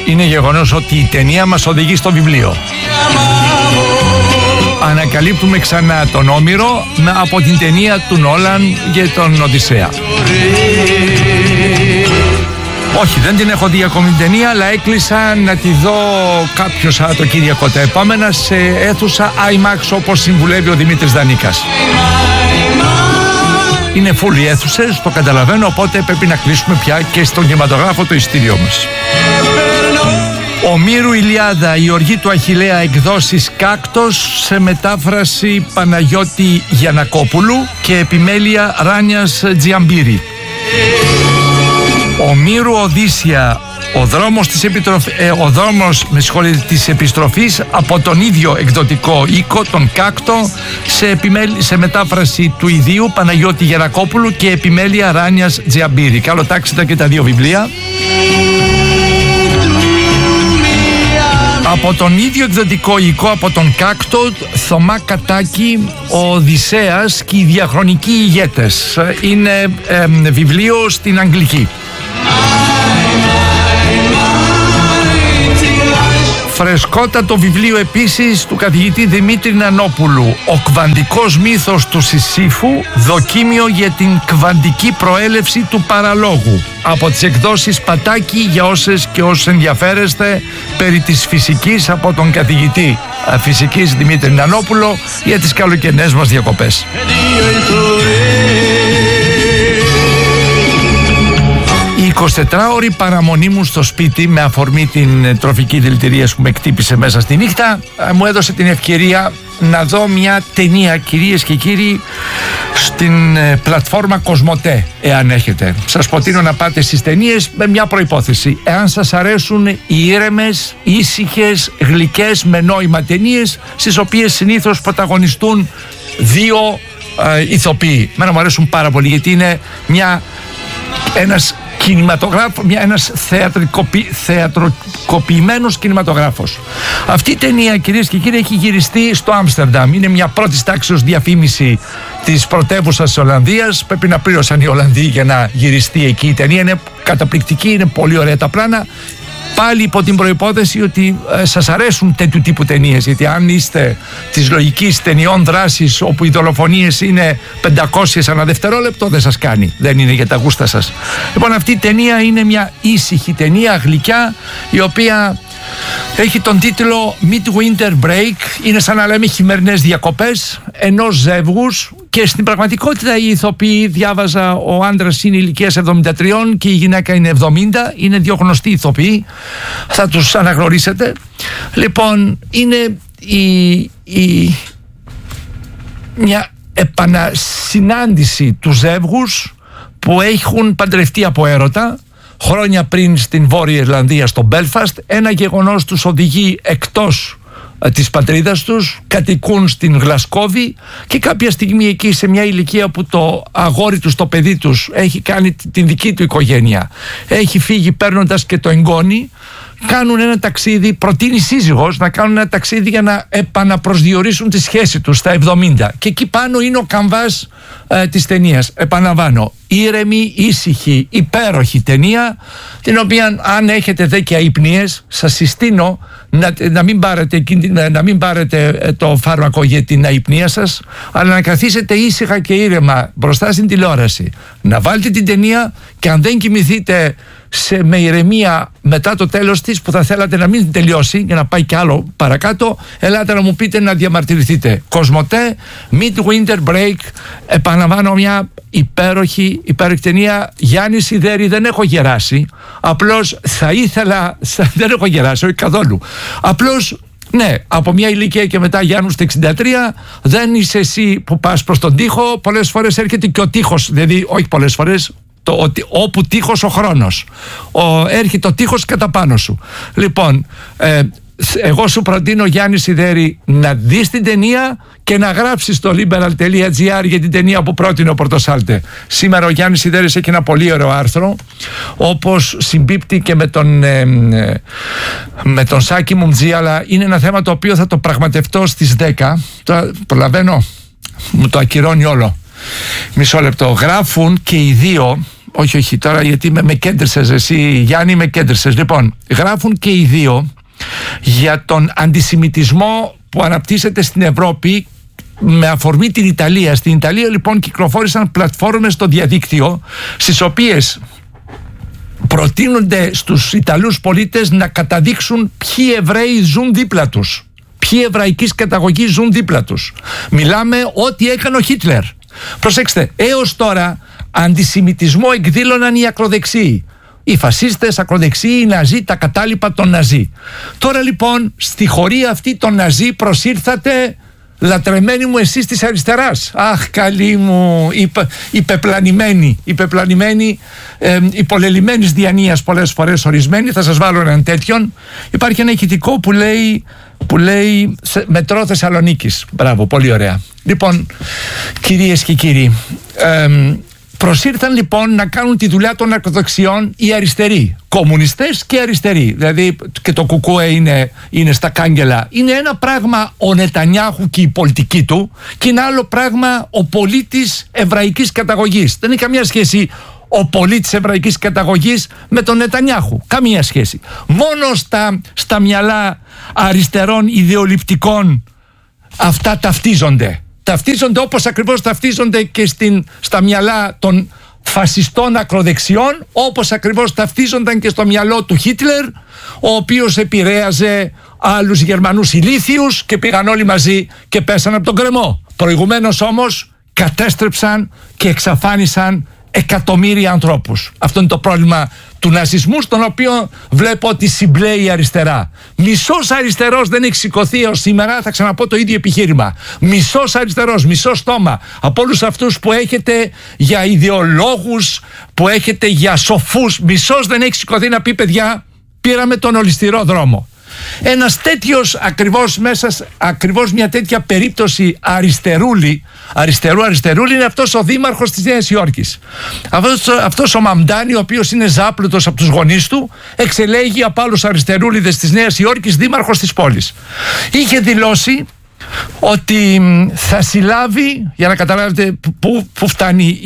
είναι γεγονός ότι η ταινία μας οδηγεί στο βιβλίο. Ανακαλύπτουμε ξανά τον Όμηρο από την ταινία του Νόλαν για τον Οδυσσέα. Όχι, δεν την έχω δει ακόμη την ταινία, αλλά έκλεισα να τη δω κάποιο Σαββατοκύριακο τα επόμενα σε αίθουσα IMAX, όπως συμβουλεύει ο Δημήτρης Δανίκας. Είναι full οι αίθουσες, το καταλαβαίνω, οπότε πρέπει να κλείσουμε πια και στον κινηματογράφο το ειστήριό μας. Ομήρου Ηλιάδα, η οργή του Αχιλλέα, εκδόσεις Κάκτος, σε μετάφραση Παναγιώτη Γιαννακόπουλου και επιμέλεια Ράνιας Τζιαμπύρη. Ομήρου Οδύσσια, ο δρόμος της επιστροφής, από τον ίδιο εκδοτικό οίκο, τον Κάκτο, σε μετάφραση του ιδίου Παναγιώτη Γιαννακόπουλου και επιμέλεια Ράνιας Τζιαμπύρη. Καλοτάξτε και τα δύο βιβλία. Από τον ίδιο εκδοτικό οίκο, από τον Κάκτο, Θωμά Κατάκη, ο Οδυσσέας και οι διαχρονικοί ηγέτες. Είναι βιβλίο στην αγγλική. Φρεσκότατο βιβλίο επίσης του καθηγητή Δημήτρη Νανόπουλου, ο κβαντικός μύθος του Σισίφου, δοκίμιο για την κβαντική προέλευση του παραλόγου, από τις εκδόσεις Πατάκη, για όσες και όσους ενδιαφέρεστε περί της φυσικής, από τον καθηγητή φυσικής Δημήτρη Νανόπουλο, για τις καλοκαιρινές μας διακοπές. Η 24ωρη παραμονή μου στο σπίτι, με αφορμή την τροφική δηλητηρίαση που με κτύπησε μέσα στη νύχτα, μου έδωσε την ευκαιρία να δω μια ταινία, κυρίες και κύριοι, στην πλατφόρμα Κοσμοτέ, εάν έχετε. Σας προτείνω να πάτε στις ταινίες με μια προϋπόθεση: εάν σας αρέσουν οι ήρεμες, ήσυχες, γλυκές, με νόημα ταινίες, στις οποίες συνήθως πρωταγωνιστούν δύο ηθοποιοί. Μένα μου αρέσουν πάρα πολύ, γιατί είναι ένας θεατροκοποιημένος κινηματογράφος. Αυτή η ταινία, κυρίες και κύριοι, έχει γυριστεί στο Άμστερνταμ. Είναι μια πρώτης τάξης διαφήμιση της πρωτεύουσας της Ολλανδίας. Πρέπει να πλήρωσαν οι Ολλανδοί για να γυριστεί εκεί η ταινία. Είναι καταπληκτική, είναι πολύ ωραία τα πλάνα. Πάλι υπό την προϋπόθεση ότι σας αρέσουν τέτοιου τύπου ταινίες, γιατί αν είστε της λογικής ταινιών δράσης όπου οι δολοφονίες είναι 500 ανά δευτερόλεπτο, δεν σας κάνει, δεν είναι για τα γούστα σας. Λοιπόν, αυτή η ταινία είναι μια ήσυχη ταινία, γλυκιά, η οποία έχει τον τίτλο Midwinter Break. Είναι σαν να λέμε χειμερινές διακοπές ενός ζεύγους, και στην πραγματικότητα οι ηθοποιοί, διάβαζα, ο άντρας είναι ηλικίας 73 και η γυναίκα είναι 70. Είναι δύο γνωστοί ηθοποιοί, θα τους αναγνωρίσετε. Λοιπόν, είναι μια επανασυνάντηση του ζεύγους που έχουν παντρευτεί από έρωτα χρόνια πριν στην Βόρεια Ιρλανδία, στο Μπέλφαστ. Ένα γεγονός τους οδηγεί εκτός της πατρίδας τους, κατοικούν στην Γλασκόβη, και κάποια στιγμή εκεί, σε μια ηλικία που το αγόρι τους, το παιδί τους, έχει κάνει την δική του οικογένεια, έχει φύγει παίρνοντας και το εγγόνι, κάνουν ένα ταξίδι, προτείνει σύζυγος να κάνουν ένα ταξίδι για να επαναπροσδιορίσουν τη σχέση τους στα 70. Και εκεί πάνω είναι ο καμβάς της ταινίας. Επαναλαμβάνω, ήρεμη, ήσυχη, υπέροχη ταινία, την οποία, αν έχετε δέκια ύπνιες, σας συστήνω να μην πάρετε το φάρμακο για την αϊπνία σας, αλλά να καθίσετε ήσυχα και ήρεμα μπροστά στην τηλεόραση, να βάλετε την ταινία, και αν δεν κοιμηθείτε με ηρεμία μετά το τέλος της, που θα θέλατε να μην τελειώσει για να πάει κι άλλο παρακάτω, ελάτε να μου πείτε, να διαμαρτυρηθείτε. Κοσμοτέ, Midwinter Break, επαναλαμβάνω, μια υπέροχη ταινία. Γιάννη Σιδέρη, δεν έχω γεράσει, απλώς θα ήθελα, δεν έχω γεράσει, όχι καθόλου, απλώς, ναι, από μια ηλικία και μετά, Γιάννου, στο 63, δεν είσαι εσύ που πας προς τον τοίχο, πολλές φορές έρχεται και ο τοίχος, δηλαδή όχι πολλές φορές, όπου τείχος ο χρόνος, έρχεται ο τείχος κατά πάνω σου. Λοιπόν, εγώ σου προτείνω, Γιάννη Σιδέρη, να δεις την ταινία και να γράψεις στο liberal.gr για την ταινία που πρότεινε ο Πορτοσάλτε. Σήμερα ο Γιάννης Σιδέρης έχει ένα πολύ ωραίο άρθρο, όπως συμπίπτει και με τον Σάκη Μουμτζή, αλλά είναι ένα θέμα το οποίο θα το πραγματευτώ στις 10. Τώρα προλαβαίνω, μου το ακυρώνει όλο. Μισό λεπτό. Γράφουν και οι δύο, όχι, τώρα γιατί με κέντρισες εσύ Γιάννη, με κέντρισες. Λοιπόν, γράφουν και οι δύο για τον αντισημιτισμό που αναπτύσσεται στην Ευρώπη με αφορμή την Ιταλία. Στην Ιταλία λοιπόν κυκλοφόρησαν πλατφόρμες στο διαδίκτυο, στις οποίες προτείνονται στους Ιταλούς πολίτες να καταδείξουν ποιοι Εβραίοι ζουν δίπλα τους, ποιοι εβραϊκής καταγωγής ζουν δίπλα τους. Μιλάμε ό,τι έκανε ο Χίτλερ. Προσέξτε, έως τώρα αντισημιτισμό εκδήλωναν οι ακροδεξιοί, οι φασίστες, ακροδεξιοί, οι Ναζί, τα κατάλοιπα των Ναζί. Τώρα λοιπόν στη χωρία αυτή των Ναζί προσήρθατε, λατρεμένοι μου, εσείς της αριστεράς. Αχ, καλή μου, υπεπλανημένοι, υπολελειμμένης διανοίας πολλές φορές ορισμένοι. Θα σας βάλω έναν τέτοιον. Υπάρχει ένα ηχητικό που λέει μετρό Θεσσαλονίκης. Μπράβο, πολύ ωραία. Λοιπόν, κυρίες και κύριοι, προσήρθαν λοιπόν να κάνουν τη δουλειά των ακροδεξιών οι αριστεροί, κομμουνιστές και αριστεροί. Δηλαδή και το Κουκούε είναι στα κάγκελα. Είναι ένα πράγμα ο Νετανιάχου και η πολιτική του, και είναι άλλο πράγμα ο πολίτης εβραϊκής καταγωγής. Δεν έχει καμία σχέση ο πολίτης εβραϊκής καταγωγής με τον Νετανιάχου. Καμία σχέση. Μόνο στα μυαλά αριστερών ιδεολειπτικών αυτά ταυτίζονται. Ταυτίζονται όπως ακριβώς ταυτίζονται και στα μυαλά των φασιστών ακροδεξιών, όπως ακριβώς ταυτίζονταν και στο μυαλό του Χίτλερ, ο οποίος επηρέαζε άλλους Γερμανούς ηλίθιους και πήγαν όλοι μαζί και πέσαν από τον κρεμό. Προηγουμένως όμως κατέστρεψαν και εξαφάνισαν εκατομμύρια ανθρώπους. Αυτό είναι το πρόβλημα του ναζισμού, στον οποίο βλέπω ότι συμπλέει η αριστερά. Μισός αριστερός δεν έχει σηκωθεί έως σήμερα, θα ξαναπώ το ίδιο επιχείρημα. Μισός αριστερός, μισό στόμα από όλους αυτούς που έχετε για ιδεολόγους, που έχετε για σοφούς, μισός δεν έχει σηκωθεί να πει: παιδιά, πήραμε τον ολισθηρό δρόμο. Ένας τέτοιος ακριβώς μια τέτοια περίπτωση αριστερούλη είναι αυτός ο δήμαρχος της Νέας Υόρκης. Αυτός ο Μαμντάνι, ο οποίος είναι ζάπλουτος από τους γονείς του, εξελέγει από άλλους αριστερούλιδες της Νέας Υόρκης δήμαρχος της πόλης. Είχε δηλώσει ότι θα συλλάβει, για να καταλάβετε πού φτάνει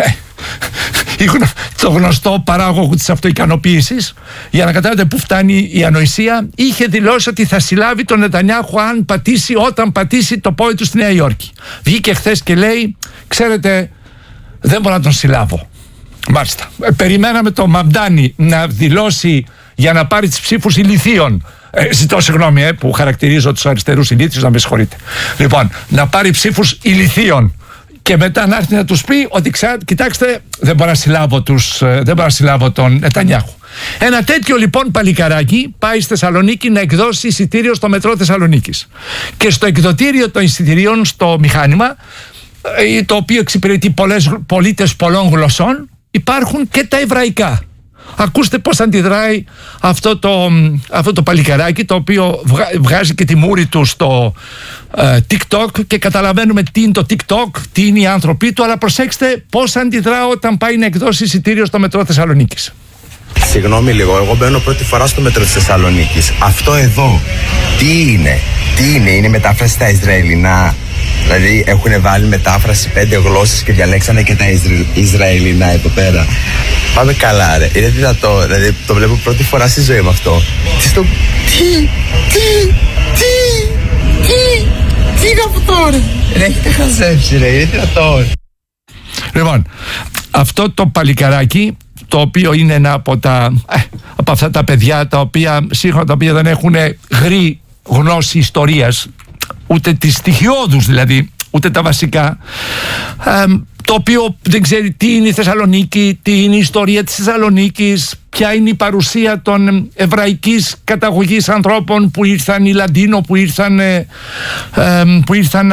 το γνωστό παράγωγο της αυτοικανοποίησης, για να καταλάβετε πού φτάνει η ανοησία, είχε δηλώσει ότι θα συλλάβει τον Νετανιάχου όταν πατήσει το πόδι του στη Νέα Υόρκη. Βγήκε χθες και λέει: ξέρετε, δεν μπορώ να τον συλλάβω. Μάλιστα. Περιμέναμε τον Μαμντάνι να δηλώσει για να πάρει τις ψήφους ηλιθείων. Ζητώ συγγνώμη που χαρακτηρίζω τους αριστερούς ηλίθιους, να με συγχωρείτε. Λοιπόν, να πάρει ψήφους ηλιθείων και μετά να έρθει να τους πει ότι κοιτάξτε, δεν μπορώ να συλλάβω τον Νετανιάχου. Ένα τέτοιο λοιπόν παλικαράκι πάει στη Θεσσαλονίκη να εκδώσει εισιτήριο στο μετρό Θεσσαλονίκης. Και στο εκδοτήριο των εισιτηρίων, στο μηχάνημα, το οποίο εξυπηρετεί πολίτες πολλών γλωσσών, υπάρχουν και τα εβραϊκά. Ακούστε πώς αντιδράει αυτό το παλικαράκι, το οποίο βγάζει και τη μούρη του στο TikTok, και καταλαβαίνουμε τι είναι το TikTok, τι είναι οι άνθρωποι του, αλλά προσέξτε πώς αντιδρά όταν πάει να εκδώσει εισιτήριο στο μετρό Θεσσαλονίκης. Συγγνώμη λίγο, εγώ μπαίνω πρώτη φορά στο μετρό της Θεσσαλονίκης. Αυτό εδώ, τι είναι μετάφραση στα Ισραηλινά? Δηλαδή έχουν βάλει μετάφραση 5 γλώσσες και διαλέξανε και τα Ισραηλινά εδώ πέρα. Πάμε καλά ρε, είναι δυνατό, δηλαδή το βλέπω πρώτη φορά στη ζωή μου αυτό. Τι είναι αυτό ρε, έχετε χαζέψει ρε, είναι δυνατό. Λοιπόν, αυτό το παλικαράκι, το οποίο είναι ένα από αυτά τα παιδιά τα οποία δεν έχουν γρή γνώση ιστορίας, ούτε τις στοιχειώδους δηλαδή, ούτε τα βασικά, το οποίο δεν ξέρει τι είναι η Θεσσαλονίκη, τι είναι η ιστορία της Θεσσαλονίκης, ποια είναι η παρουσία των εβραϊκής καταγωγής ανθρώπων που ήρθαν, οι Λαντίνο που ήρθαν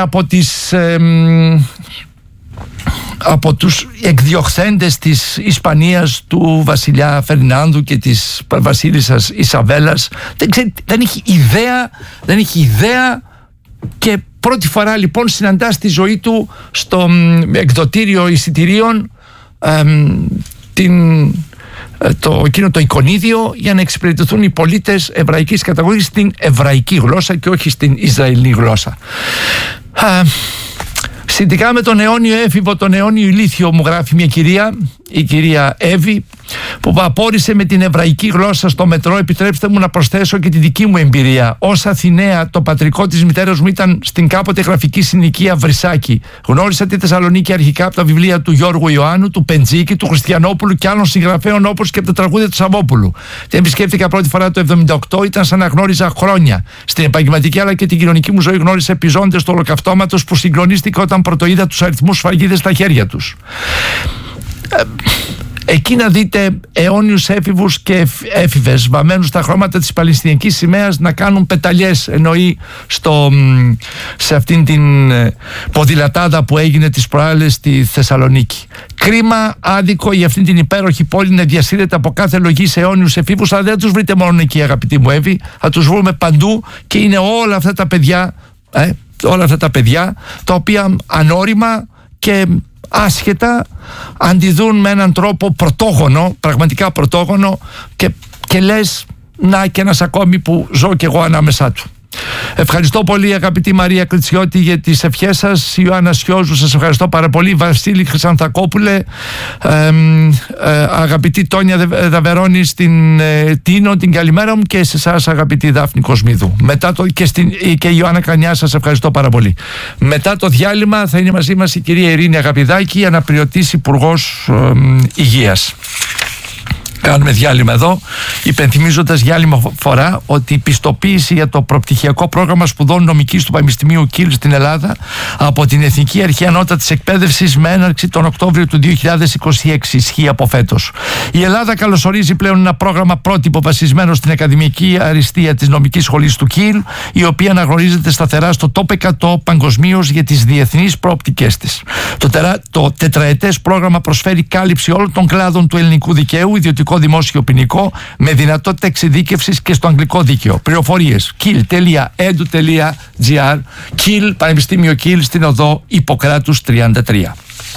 από τους εκδιοχθέντες της Ισπανίας, του βασιλιά Φερνάνδου και της βασίλισσας Ισαβέλας. Δεν έχει ιδέα και πρώτη φορά λοιπόν συναντά στη ζωή του στο εκδοτήριο εισιτηρίων εκείνο το εικονίδιο για να εξυπηρετηθούν οι πολίτες εβραϊκής καταγωγής στην εβραϊκή γλώσσα και όχι στην Ισραηλινή γλώσσα. Σχετικά με τον αιώνιο έφηβο, τον αιώνιο ηλίθιο, μου γράφει μια κυρία, η κυρία Εύη, που απόρρισε με την εβραϊκή γλώσσα στο μετρό. Επιτρέψτε μου να προσθέσω και τη δική μου εμπειρία. Ως Αθηναία, το πατρικό της μητέρας μου ήταν στην κάποτε γραφική συνοικία Βρυσάκη. Γνώρισα τη Θεσσαλονίκη αρχικά από τα βιβλία του Γιώργου Ιωάννου, του Πεντζίκη, του Χριστιανόπουλου και άλλων συγγραφέων, όπως και από τα τραγούδια του Σαββόπουλου. Την επισκέφτηκα πρώτη φορά το 1978, ήταν σαν να γνώριζα χρόνια. Στην επαγγελματική αλλά και την κοινωνική μου ζωή γνώρισα επιζώντες του Ολοκαυτώματος που συγκλονίστηκα όταν πρωτοείδα τους αριθμούς σφραγίδες στα χέρια τους. Εκεί να δείτε αιώνιους έφηβους και έφηβες βαμμένους στα χρώματα της Παλαιστινιακής σημαίας να κάνουν πεταλιές, εννοεί σε αυτήν την ποδηλατάδα που έγινε τις προάλλες στη Θεσσαλονίκη. Κρίμα, άδικο για αυτήν την υπέροχη πόλη να διασύρεται από κάθε λογή σε αιώνιους εφήβους, αλλά δεν τους βρείτε μόνο εκεί, αγαπητοί μου Εύη, θα τους βρούμε παντού και είναι όλα αυτά τα παιδιά τα οποία ανώριμα και άσχετα αντιδρούν με έναν τρόπο πρωτόγονο, πραγματικά πρωτόγονο, και λες να και ένας ακόμη που ζω κι εγώ ανάμεσά του. Ευχαριστώ πολύ αγαπητή Μαρία Κριτσιώτη για τις ευχές σας. Ιωάννα Σιώζου, σας ευχαριστώ πάρα πολύ. Βασίλη Χρυσανθακόπουλε, αγαπητή Τόνια Δαβερώνη στην Τίνο, την καλημέρα μου, και σε εσάς αγαπητή Δάφνη Κοσμίδου. Και η Ιωάννα Κανιά, σας ευχαριστώ πάρα πολύ. Μετά το διάλειμμα θα είναι μαζί μας η κυρία Ειρήνη Αγαπηδάκη, αναπληρωτής Υπουργός Υγείας. Κάνουμε διάλειμμα εδώ, υπενθυμίζοντας για άλλη φορά ότι η πιστοποίηση για το προπτυχιακό πρόγραμμα σπουδών νομικής του Πανεπιστημίου Κιλ στην Ελλάδα από την Εθνική Αρχή Ανώτατης Εκπαίδευσης με έναρξη τον Οκτώβριο του 2026 ισχύει από φέτος. Η Ελλάδα καλωσορίζει πλέον ένα πρόγραμμα πρότυπο βασισμένο στην ακαδημική αριστεία της νομικής σχολής του Κιλ, η οποία αναγνωρίζεται σταθερά στο top 100 παγκοσμίως για τις διεθνείς προοπτικές της. Το τετραετές πρόγραμμα προσφέρει κάλυψη όλων των κλάδων του ελληνικού δικαίου, ιδιωτικό δημόσιο ποινικό, με δυνατότητα εξειδίκευσης και στο αγγλικό δίκαιο. Πληροφορίες kil.edu.gr. Κιλ, Πανεπιστήμιο Κιλ, στην οδό Ιπποκράτους 33.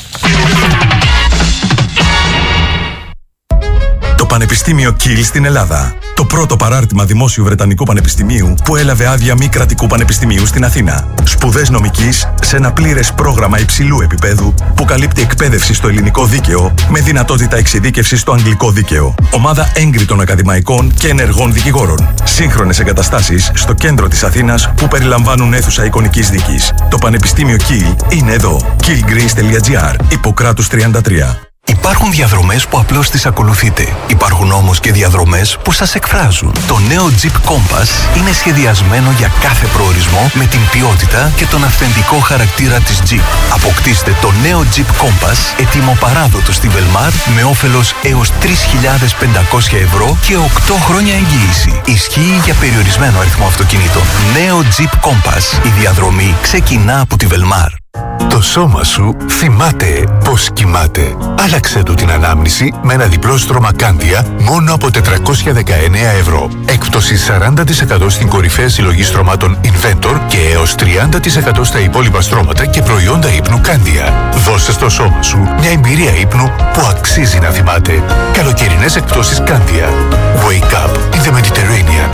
Το Πανεπιστήμιο Κιλ στην Ελλάδα. Το πρώτο παράρτημα δημόσιου Βρετανικού Πανεπιστημίου που έλαβε άδεια μη κρατικού πανεπιστημίου στην Αθήνα. Σπουδές νομικής σε ένα πλήρες πρόγραμμα υψηλού επίπεδου που καλύπτει εκπαίδευση στο ελληνικό δίκαιο με δυνατότητα εξειδίκευσης στο αγγλικό δίκαιο. Ομάδα έγκριτων ακαδημαϊκών και ενεργών δικηγόρων. Σύγχρονες εγκαταστάσεις στο κέντρο της Αθήνας που περιλαμβάνουν αίθουσα εικονικής δίκης. Το Πανεπιστήμιο Κιλ είναι εδώ. killgreens.gr, Ιπποκράτους 33. Υπάρχουν διαδρομές που απλώς τις ακολουθείτε. Υπάρχουν όμως και διαδρομές που σας εκφράζουν. Το νέο Jeep Compass είναι σχεδιασμένο για κάθε προορισμό με την ποιότητα και τον αυθεντικό χαρακτήρα της Jeep. Αποκτήστε το νέο Jeep Compass έτοιμο παράδοτο στη Velmar με όφελος έως 3.500 ευρώ και 8 χρόνια εγγύηση. Ισχύει για περιορισμένο αριθμό αυτοκινήτων. Νέο Jeep Compass. Η διαδρομή ξεκινά από τη Velmar. Το σώμα σου θυμάται πως κοιμάται. Άλλαξε του την ανάμνηση με ένα διπλό στρώμα Κάνδια μόνο από 419 ευρώ. Έκπτωση 40% στην κορυφαία συλλογή στρωμάτων Inventor και έως 30% στα υπόλοιπα στρώματα και προϊόντα ύπνου Κάνδια. Δώσε στο σώμα σου μια εμπειρία ύπνου που αξίζει να θυμάται. Καλοκαιρινές εκπτώσεις Κάνδια. Wake up in the Mediterranean.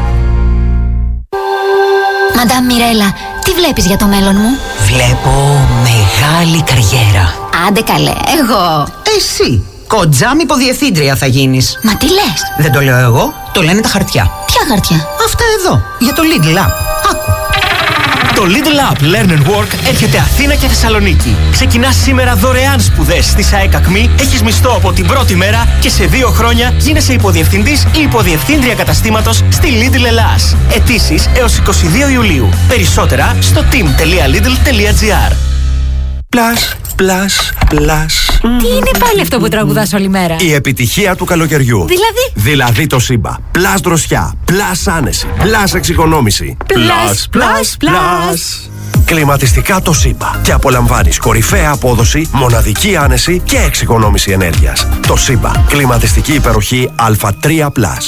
Μαντάμ Μιρέλα, τι βλέπεις για το μέλλον μου? Βλέπω μεγάλη καριέρα. Άντε καλέ, εγώ. Εσύ, κοντζάμι υποδιευθύντρια θα γίνεις. Μα τι λες? Δεν το λέω εγώ, το λένε τα χαρτιά. Ποια χαρτιά? Αυτά εδώ, για το Lidl App. Άκου. Το Lidl App Learn and Work έρχεται Αθήνα και Θεσσαλονίκη. Ξεκινάς σήμερα δωρεάν σπουδές στη ΣΑΕΚ ΑΚΜΗ, έχεις μισθό από την πρώτη μέρα και σε 2 χρόνια γίνεσαι υποδιευθυντής ή υποδιευθύντρια καταστήματος στη Lidl Ελλάς. Αιτήσεις έως 22 Ιουλίου. Περισσότερα στο team.lidl.gr. Plus. Τι είναι πάλι αυτό που τραγουδάς όλη μέρα? Η επιτυχία του καλοκαιριού. Δηλαδή το Σύμπα. Plus δροσιά. Plus άνεση. Plus εξοικονόμηση. Plus. Κλιματιστικά το Σύμπα. Και απολαμβάνεις κορυφαία απόδοση, μοναδική άνεση και εξοικονόμηση ενέργειας. Το Σύμπα. Κλιματιστική υπεροχή Α3+.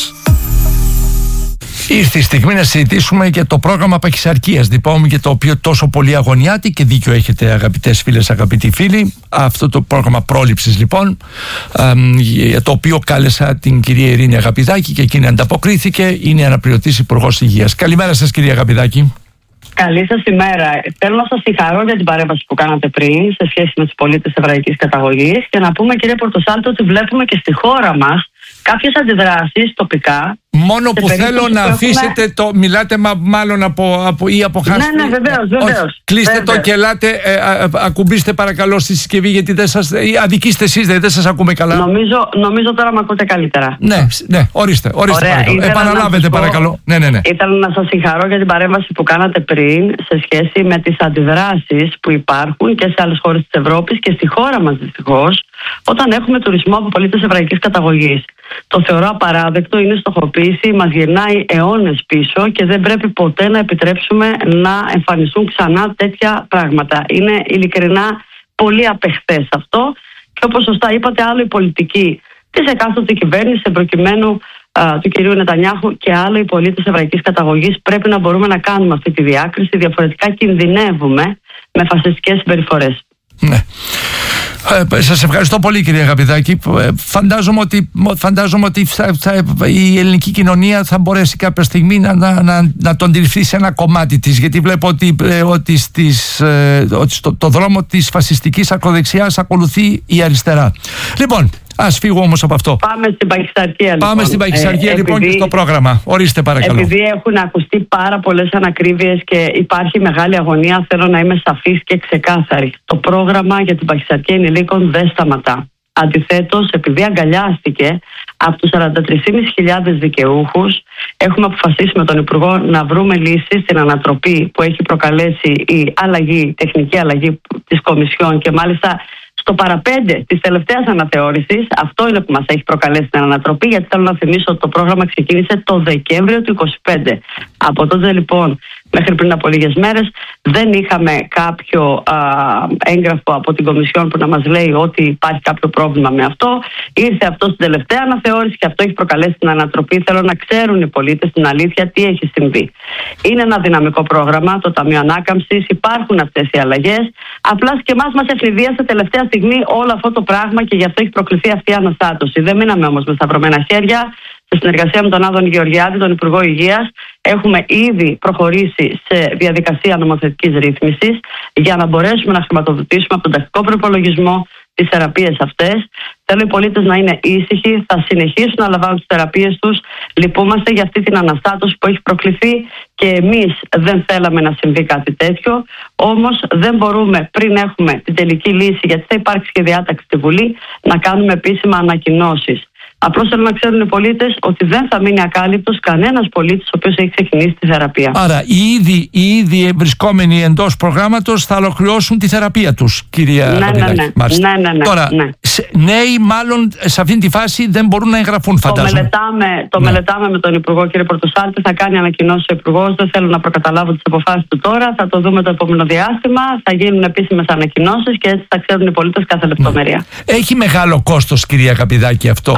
Ήρθε η στιγμή να συζητήσουμε και το πρόγραμμα παχυσαρκίας, λοιπόν, για το οποίο τόσο πολύ αγωνιάται και δίκιο έχετε, αγαπητές φίλες, αγαπητοί φίλοι. Αυτό το πρόγραμμα πρόληψης, λοιπόν, για το οποίο κάλεσα την κυρία Ειρήνη Αγαπηδάκη και εκείνη ανταποκρίθηκε. Είναι αναπληρωτής Υπουργός Υγείας. Καλημέρα σας, κυρία Αγαπηδάκη. Καλή σας ημέρα. Θέλω να σας συγχαρώ για την παρέμβαση που κάνατε πριν σε σχέση με τους πολίτες εβραϊκής καταγωγής και να πούμε, κύριε Πορτοσάλτη, ότι βλέπουμε και στη χώρα μας κάποιες αντιδράσεις τοπικά. Μόνο που θέλω να αφήσετε το. Μιλάτε μάλλον ή από χάρη. Ναι, βεβαίως. Κλείστε το και ελάτε. Ακουμπήστε παρακαλώ στη συσκευή, γιατί δεν σας. Αδικήστε εσείς, δεν σας ακούμε καλά. Νομίζω τώρα με ακούτε καλύτερα. Ναι, ορίστε παρακαλώ. Επαναλάβετε παρακαλώ. Ναι. Ήθελα να σας συγχαρώ για την παρέμβαση που κάνατε πριν σε σχέση με τις αντιδράσεις που υπάρχουν και σε άλλες χώρες της Ευρώπης και στη χώρα μας δυστυχώς, όταν έχουμε τουρισμό από πολίτες εβραϊκής καταγωγής. Το θεωρώ απαράδεκτο, είναι στοχοποίηση, μας γυρνάει αιώνες πίσω και δεν πρέπει ποτέ να επιτρέψουμε να εμφανιστούν ξανά τέτοια πράγματα. Είναι ειλικρινά πολύ απεχθές αυτό και όπως σωστά είπατε, άλλο η πολιτική της εκάστοτε κυβέρνησης, προκειμένου του κυρίου Νετανιάχου, και άλλο οι πολίτες εβραϊκής καταγωγής. Πρέπει να μπορούμε να κάνουμε αυτή τη διάκριση, διαφορετικά κινδυνεύουμε με φασιστικές συμπεριφορές. Ναι. Σας ευχαριστώ πολύ, κύριε Αγαπηδάκη. Φαντάζομαι ότι η ελληνική κοινωνία θα μπορέσει κάποια στιγμή να τον αντιληφθεί σε ένα κομμάτι της, γιατί βλέπω ότι το δρόμο της φασιστικής ακροδεξιάς ακολουθεί η αριστερά. Λοιπόν, ας φύγω όμως από αυτό. Πάμε στην παχυσαρχία. Πάμε στην παχυσαρχία λοιπόν και στο πρόγραμμα. Ορίστε παρακαλώ. Επειδή έχουν ακουστεί πάρα πολλές ανακρίβειες και υπάρχει μεγάλη αγωνία, θέλω να είμαι σαφής και ξεκάθαρη. Το πρόγραμμα για την παχυσαρχία ενηλίκων δεν σταματά. Αντιθέτως, επειδή αγκαλιάστηκε από τους 43.500 δικαιούχους, έχουμε αποφασίσει με τον Υπουργό να βρούμε λύσεις στην ανατροπή που έχει προκαλέσει η τεχνική αλλαγή της Κομισιόν και μάλιστα στο παραπέντε της τελευταίας αναθεώρησης. Αυτό είναι που μας έχει προκαλέσει την ανατροπή, γιατί θέλω να θυμίσω ότι το πρόγραμμα ξεκίνησε το Δεκέμβριο του 2025. Από τότε λοιπόν μέχρι πριν από λίγες μέρες δεν είχαμε κάποιο έγγραφο από την Κομισιόν που να μας λέει ότι υπάρχει κάποιο πρόβλημα με αυτό. Ήρθε αυτό στην τελευταία αναθεώρηση και αυτό έχει προκαλέσει την ανατροπή. Θέλω να ξέρουν οι πολίτες την αλήθεια τι έχει συμβεί. Είναι ένα δυναμικό πρόγραμμα, το Ταμείο Ανάκαμψης, υπάρχουν αυτές οι αλλαγές. Απλά και μας ευνηδίασε τελευταία στιγμή όλο αυτό το πράγμα και γι' αυτό έχει προκληθεί αυτή η αναστάτωση. Δεν μείναμε όμως με σταυρωμένα χέρια. Σε συνεργασία με τον Άδωνη Γεωργιάδη, τον Υπουργό Υγείας, έχουμε ήδη προχωρήσει σε διαδικασία νομοθετικής ρύθμισης για να μπορέσουμε να χρηματοδοτήσουμε από τον τακτικό προϋπολογισμό τις θεραπείες αυτές. Θέλω οι πολίτες να είναι ήσυχοι, θα συνεχίσουν να λαμβάνουν τις θεραπείες τους. Λυπούμαστε για αυτή την αναστάτωση που έχει προκληθεί και εμείς δεν θέλαμε να συμβεί κάτι τέτοιο. Όμως δεν μπορούμε, πριν έχουμε την τελική λύση, γιατί θα υπάρξει και διάταξη στη Βουλή, να κάνουμε επίσημα ανακοινώσεις. Απλώς θέλω να ξέρουν οι πολίτες ότι δεν θα μείνει ακάλυπτος κανένας πολίτης ο οποίος έχει ξεκινήσει τη θεραπεία. Άρα οι ήδη βρισκόμενοι εντός προγράμματος θα ολοκληρώσουν τη θεραπεία τους, κυρία Αγαπηδάκη. Ναι. Τώρα, νέοι μάλλον σε αυτήν τη φάση δεν μπορούν να εγγραφούν, φαντάζομαι. Το μελετάμε με τον Υπουργό, κύριε Πορτοσάλτη. Θα κάνει ανακοινώσεις ο Υπουργός. Δεν θέλω να προκαταλάβω τις αποφάσεις του τώρα. Θα το δούμε το επόμενο διάστημα. Θα γίνουν επίσημες ανακοινώσεις και έτσι θα ξέρουν οι πολίτες κάθε λεπτομέρεια. Έχει μεγάλο κόστος, κυρία Αγαπηδάκη, αυτό.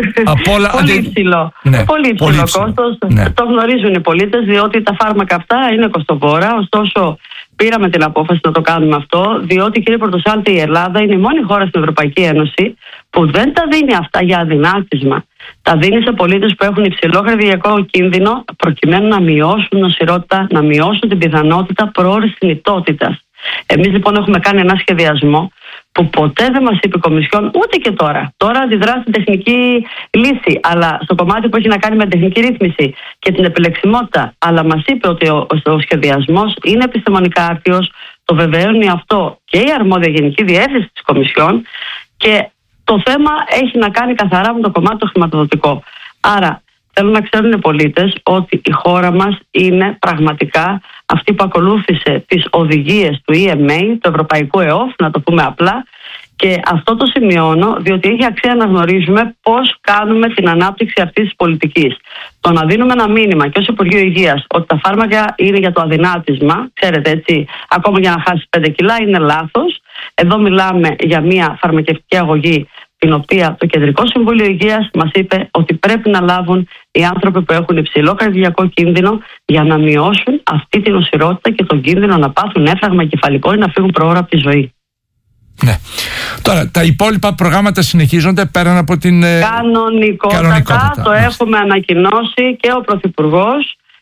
Πολύ υψηλό. Πολύ υψηλό κόστος. Το γνωρίζουν οι πολίτες, διότι τα φάρμακα αυτά είναι κοστοβόρα. Ωστόσο, πήραμε την απόφαση να το κάνουμε αυτό, διότι, κύριε Πορτοσάλτη, η Ελλάδα είναι η μόνη χώρα στην Ευρωπαϊκή Ένωση που δεν τα δίνει αυτά για αδυνάτισμα. Τα δίνει σε πολίτες που έχουν υψηλό καρδιακό κίνδυνο, προκειμένου να μειώσουν νοσηρότητα, να μειώσουν την πιθανότητα προώρησης θνητότητας. Εμείς λοιπόν έχουμε κάνει ένα σχεδιασμό που ποτέ δεν μας είπε η Κομισιόν, ούτε και τώρα. Τώρα αντιδρά στην τεχνική λύση, αλλά στο κομμάτι που έχει να κάνει με τεχνική ρύθμιση και την επιλεξιμότητα. Αλλά μας είπε ότι ο σχεδιασμός είναι επιστημονικά άρτιος, το βεβαιώνει αυτό και η αρμόδια Γενική Διεύθυνση της Κομισιόν και το θέμα έχει να κάνει καθαρά με το κομμάτι το χρηματοδοτικό. Άρα θέλω να ξέρουν οι πολίτες ότι η χώρα μας είναι πραγματικά αυτή που ακολούθησε τις οδηγίες του EMA, του Ευρωπαϊκού ΕΟΦ, να το πούμε απλά, και αυτό το σημειώνω διότι έχει αξία να γνωρίζουμε πώς κάνουμε την ανάπτυξη αυτής της πολιτικής. Το να δίνουμε ένα μήνυμα και ως Υπουργείο Υγείας ότι τα φάρμακα είναι για το αδυνάτισμα, ξέρετε έτσι, ακόμα για να χάσει 5 κιλά, είναι λάθος. Εδώ μιλάμε για μια φαρμακευτική αγωγή, την οποία το Κεντρικό Συμβούλιο Υγείας μας είπε ότι πρέπει να λάβουν οι άνθρωποι που έχουν υψηλό καρδιακό κίνδυνο για να μειώσουν αυτή την νοσηρότητα και τον κίνδυνο να πάθουν έφραγμα κεφαλικό ή να φύγουν προώρα από τη ζωή. Ναι. Τώρα, τα υπόλοιπα προγράμματα συνεχίζονται πέραν από την κανονικότατα. Το έχουμε ανακοινώσει και ο Πρωθυπουργός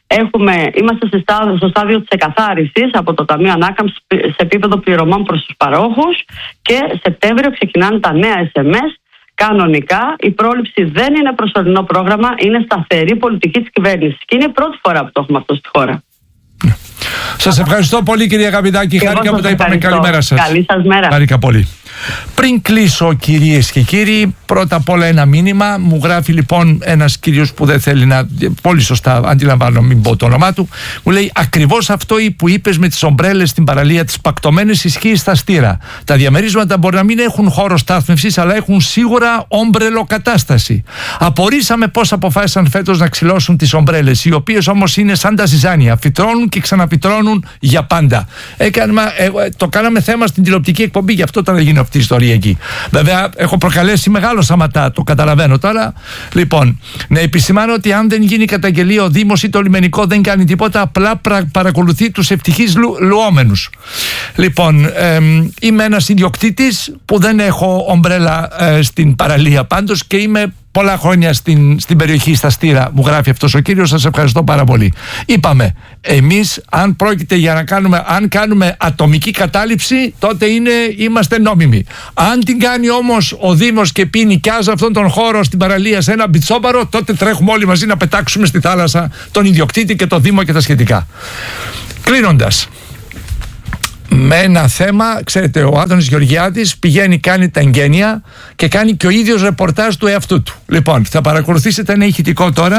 Είμαστε στο στάδιο της εκαθάρισης από το Ταμείο Ανάκαμψης σε επίπεδο πληρωμών προς τους παρόχους και Σεπτέμβριο ξεκινάνε τα νέα SMS. Κανονικά η πρόληψη δεν είναι προσωρινό πρόγραμμα, είναι σταθερή πολιτική της κυβέρνησης και είναι η πρώτη φορά που το έχουμε αυτό στη χώρα. Σας ευχαριστώ πολύ, κυρία Καπιτάκη. Χάρηκα που τα είπαμε. Καλημέρα σας. Καλή σας μέρα. Χάρηκα πολύ. Πριν κλείσω, κυρίες και κύριοι, πρώτα απ' όλα ένα μήνυμα. Μου γράφει λοιπόν ένας κύριος που δεν θέλει να. Πολύ σωστά, αντιλαμβάνω, μην πω το όνομά του. Μου λέει: ακριβώς αυτό που είπες με τις ομπρέλες στην παραλία, τις πακτωμένες, ισχύει στα Στήρα. Τα διαμερίσματα μπορεί να μην έχουν χώρο στάθμευσης, αλλά έχουν σίγουρα ομπρελοκατάσταση. Απορρίσαμε πώς αποφάσισαν φέτος να ξυλώσουν τις ομπρέλες, οι οποίες όμως είναι σαν τα ζυζάνια. Φυτρώνουν και ξαναφυτρώνουν για πάντα. Το κάναμε θέμα στην τηλεοπτική εκπομπή, γι' αυτό τώρα γίνει αυτή η ιστορία εκεί. Βέβαια, έχω προκαλέσει μεγάλο σαματά, το καταλαβαίνω τώρα. Λοιπόν, να επισημάνω ότι αν δεν γίνει καταγγελία, ο Δήμος ή το λιμενικό δεν κάνει τίποτα, απλά παρακολουθεί τους ευτυχείς λουόμενους. Λοιπόν, είμαι ένας ιδιοκτήτης που δεν έχω ομπρέλα στην παραλία πάντως και είμαι πολλά χρόνια στην περιοχή, στα Στήρα, μου γράφει αυτός ο κύριος. Σας ευχαριστώ πάρα πολύ. Είπαμε, εμείς αν πρόκειται για να κάνουμε ατομική κατάληψη, τότε είμαστε νόμιμοι. Αν την κάνει όμως ο Δήμος και πει νοικιάζει αυτόν τον χώρο στην παραλία σε ένα μπιτσόπαρο, τότε τρέχουμε όλοι μαζί να πετάξουμε στη θάλασσα τον ιδιοκτήτη και το Δήμο και τα σχετικά. Κλείνοντας, με ένα θέμα, ξέρετε, ο Άδωνης Γεωργιάδης πηγαίνει, κάνει τα εγγένεια και κάνει και ο ίδιος ρεπορτάζ του εαυτού του. Λοιπόν, θα παρακολουθήσετε ένα ηχητικό τώρα.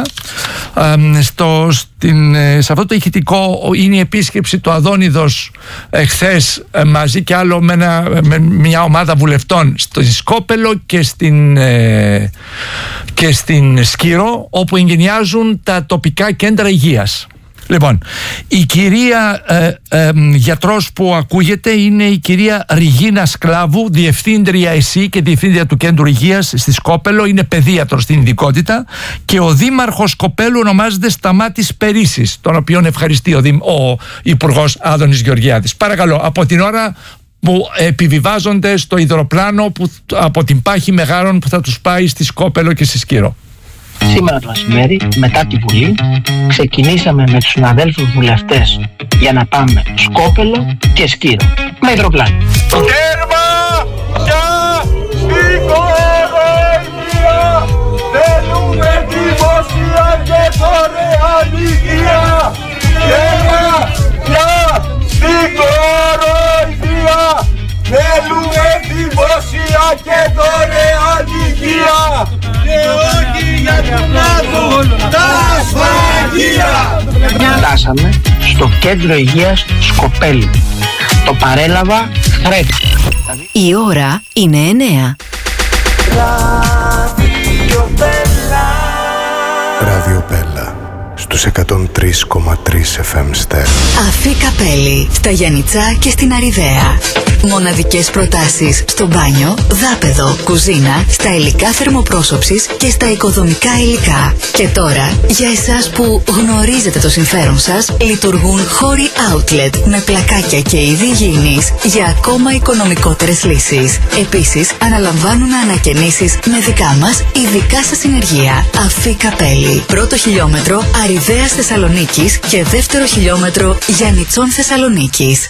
Σε αυτό το ηχητικό είναι η επίσκεψη του Αδόνιδος χθες μαζί και άλλο με μια ομάδα βουλευτών στο Σκόπελο και στην Σκύρο, όπου εγκαινιάζουν τα τοπικά κέντρα υγείας. Λοιπόν, η κυρία γιατρός που ακούγεται είναι η κυρία Ριγίνα Σκλάβου, διευθύντρια ΕΣΥ και διευθύντρια του Κέντρου Υγείας στη Σκόπελο, είναι παιδίατρος στην ειδικότητα, και ο δήμαρχος Σκοπέλου ονομάζεται Σταμάτης Περίσης, τον οποίον ευχαριστεί ο Υπουργός Άδωνης Γεωργιάδης. Παρακαλώ, από την ώρα που επιβιβάζονται στο υδροπλάνο από την Πάχη Μεγάρων που θα τους πάει στη Σκόπελο και στη Σκύρο. Σήμερα το μεσημέρι, μετά τη Βουλή, ξεκινήσαμε με τους συναδέλφους βουλευτές για να πάμε Σκόπελο και Σκύρο με υδροπλάνο. Τέρμα για στην κοροϊδία, θέλουμε δημόσια και δωρεάν υγεία. Τέρμα για στην κοροϊδία, θέλουμε δημόσια και δωρεάν υγεία. Και όχι για τον λάθο, τα σφαγεία. Φτάσαμε στο Κέντρο Υγείας Σκοπέλου. Το παρέλαβα χρέτη. Η ώρα είναι 9. Ράδιο Πέλα στους 103,3 FM Στέρ. Αφή Καπέλη στα Γιαννιτσά και στην Αριδαία. Μοναδικές προτάσεις στο μπάνιο, δάπεδο, κουζίνα, στα υλικά θερμοπρόσωψης και στα οικοδομικά υλικά. Και τώρα, για εσάς που γνωρίζετε το συμφέρον σας, λειτουργούν χώροι outlet με πλακάκια και είδη υγιεινής για ακόμα οικονομικότερες λύσεις. Επίσης, αναλαμβάνουν ανακαινήσεις με δικά μας ειδικά σας συνεργεία. Αφή Καπέλη. Πρώτο χιλιόμετρο Αριδαίας Θεσσαλονίκης και δεύτερο χιλιόμετρο Γιαννιτσών Θεσσαλονίκης.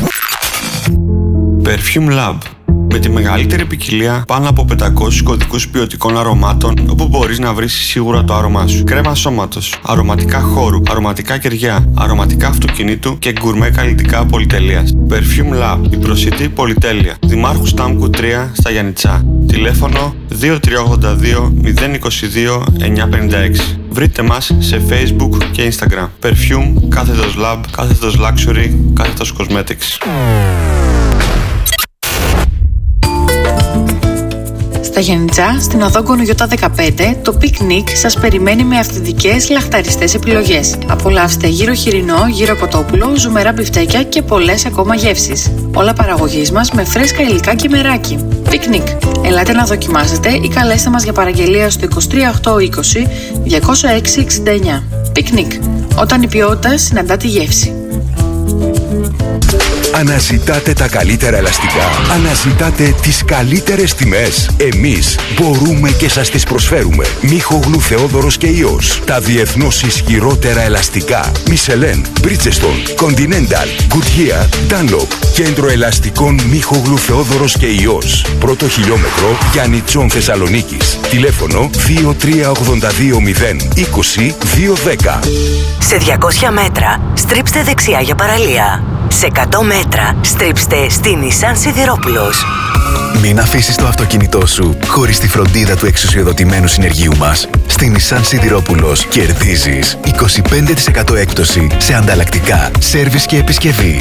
Perfume Lab. Με τη μεγαλύτερη ποικιλία πάνω από 500 κωδικούς ποιοτικών αρωμάτων, όπου μπορείς να βρεις σίγουρα το άρωμά σου. Κρέμα σώματος, αρωματικά χώρου, αρωματικά κεριά, αρωματικά αυτοκινήτου και γκουρμέ καλλιτικά πολυτελείας. Perfume Lab, η προσιτή πολυτέλεια. Δημάρχου Στάμκου 3 στα Γιαννιτσά. Τηλέφωνο 2382 022 956. Βρείτε μας σε Facebook και Instagram. Perfume, κάθετος Lab, κάθετος Luxury, κάθετος Cosmetics. Στα Γιαννιτσά, στην οδό Γκονογιώτα 15, το πικνίκ σας περιμένει με αυθεντικές λαχταριστές επιλογές. Απολαύστε γύρο χοιρινό, γύρο κοτόπουλο, ζουμερά μπιφτέκια και πολλές ακόμα γεύσεις. Όλα παραγωγής μας με φρέσκα υλικά και μεράκι. Πικνίκ. Ελάτε να δοκιμάσετε ή καλέστε μας για παραγγελία στο 23820 206 69. Πικνίκ. Όταν η ποιότητα συναντά τη γεύση. Αναζητάτε τα καλύτερα ελαστικά. Αναζητάτε τις καλύτερες τιμές. Εμείς μπορούμε και σας τις προσφέρουμε. Μίχογλου Θεόδωρος και Υιός. Τα διεθνώς ισχυρότερα ελαστικά. Μισελέν, Bridgestone, Continental, Goodyear, Dunlop. Κέντρο ελαστικών Μίχογλου Θεόδωρος και Υιός. Πρώτο χιλιόμετρο Γιάννητσον Θεσσαλονίκης. Τηλέφωνο 23820 20 210. Σε 200 μέτρα στρίψτε δεξιά για παραλία. Σε 100 μέτρα στρίψτε στη Nissan Σιδηρόπουλος. Μην αφήσεις το αυτοκίνητό σου χωρίς τη φροντίδα του εξουσιοδοτημένου συνεργείου μας. Στη Nissan Σιδηρόπουλος κερδίζεις 25% έκπτωση σε ανταλλακτικά, σέρβις και επισκευή.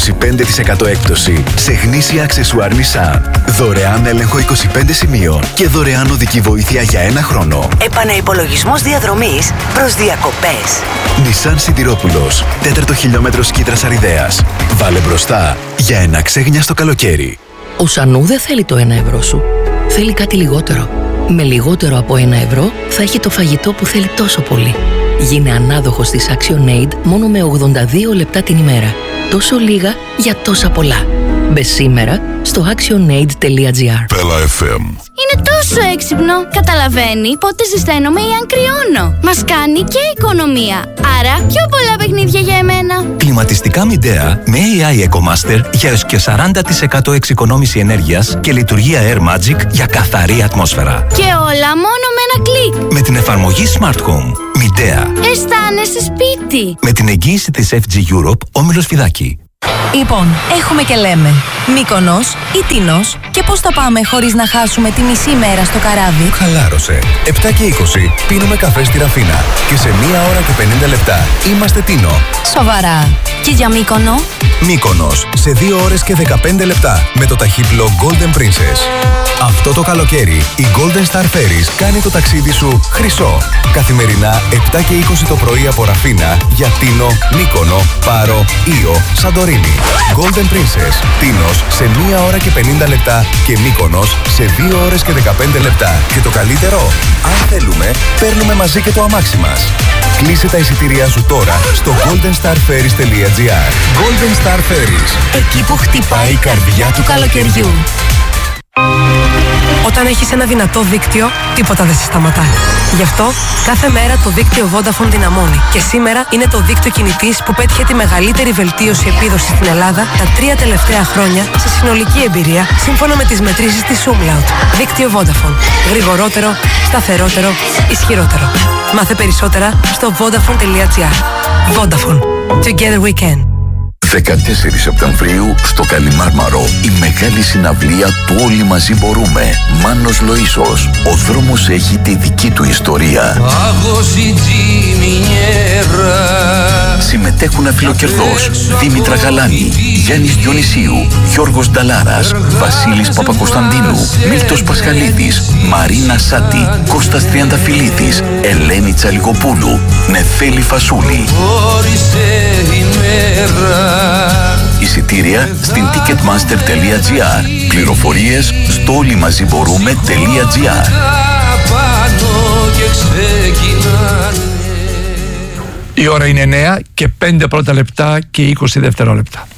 25% έκπτωση σε γνήσια αξεσουάρ Nissan. Δωρεάν έλεγχο 25 σημείων και δωρεάν οδική βοήθεια για 1 χρόνο. Επαναυπολογισμός διαδρομής προς διακοπές. Nissan Σιδηρόπουλος, 4ο χιλιόμετρο Σκήτρας Αριδέας. Βάλε μπροστά για ένα ξέγνιαστο καλοκαίρι. Ο Σανού δεν θέλει το 1 ευρώ σου. Θέλει κάτι λιγότερο. Με λιγότερο από 1 ευρώ θα έχει το φαγητό που θέλει τόσο πολύ. Γίνε ανάδοχος της ActionAid μόνο με 82 λεπτά την ημέρα. Τόσο λίγα για τόσα πολλά. Μπε σήμερα στο actionaid.gr. Πέλα FM. Είναι τόσο έξυπνο. Καταλαβαίνει πότε ζεσταίνομαι ή αν κρυώνω. Μας κάνει και οικονομία. Άρα πιο πολλά παιχνίδια για εμένα. Κλιματιστικά Midea με AI EcoMaster για έως και 40% εξοικονόμηση ενέργειας και λειτουργία Air Magic για καθαρή ατμόσφαιρα. Και όλα μόνο με ένα κλικ. Με την εφαρμογή Smart Home. Midea. Αισθάνεσαι σπίτι. Με την εγγύηση της FG Europe, Όμιλος Φιδάκη. Λοιπόν, έχουμε και λέμε Μύκονος ή Τίνος και πώς θα πάμε χωρίς να χάσουμε τη μισή μέρα στο καράβι. Χαλάρωσε. 7 και 20 πίνουμε καφέ στη Ραφίνα και σε 1 ώρα και 50 λεπτά είμαστε Τίνο. Σοβαρά. Και για Μύκονο? Μύκονος σε 2 ώρες και 15 λεπτά με το ταχύπλο Golden Princess. Αυτό το καλοκαίρι η Golden Star Ferries κάνει το ταξίδι σου χρυσό. Καθημερινά 7 και 20 το πρωί από Ραφίνα για Τίνο, Μύκονο, Πάρο, Ήο, Σαντορίνη. Golden Princess, Τίνος σε 1 ώρα και 50 λεπτά και Μύκονος σε 2 ώρες και 15 λεπτά. Και το καλύτερο, αν θέλουμε, παίρνουμε μαζί και το αμάξι μας. Κλείσε τα εισιτήριά σου τώρα στο goldenstarferries.gr. Golden Star Ferries. Εκεί που χτυπάει η καρδιά του καλοκαιριού. Όταν έχεις ένα δυνατό δίκτυο, τίποτα δεν σε σταματάει. Γι' αυτό, κάθε μέρα το δίκτυο Vodafone δυναμώνει. Και σήμερα είναι το δίκτυο κινητής που πέτυχε τη μεγαλύτερη βελτίωση επίδοσης στην Ελλάδα τα 3 τελευταία χρόνια σε συνολική εμπειρία, σύμφωνα με τις μετρήσεις της Umlaut. Δίκτυο Vodafone. Γρηγορότερο, σταθερότερο, ισχυρότερο. Μάθε περισσότερα στο vodafone.gr. Vodafone. Together we can. 14 Σεπτεμβρίου στο Καλιμάρμαρο η μεγάλη συναυλία του Όλοι Μαζί Μπορούμε. Μάνος Λοΐσος. Ο δρόμος έχει τη δική του ιστορία. Συμμετέχουν Αφιλοκερδός, Δήμητρα Γαλάνη, Γιάννης Διονυσίου, Γιώργος Νταλάρας, Βασίλης Παπακοσταντίνου, Μίλτος Πασχαλίδης, Μαρίνα Σάτη, Κώστας Τριανταφυλλίδης, Ελένη Τσαλιγοπούλου, Νεφέλη Φασούλη. Εισιτήρια στην ticketmaster.gr. Πληροφορίες στο όλοιμαζιμπορούμε.gr. Η ώρα είναι 9 και 5 πρώτα λεπτά και 20 δευτερόλεπτα.